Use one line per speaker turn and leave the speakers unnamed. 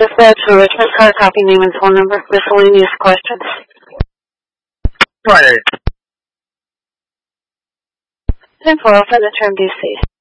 dispatch for Richmond Car, copy name and phone number, miscellaneous questions.
Friday.
10-4, Furniture, DC.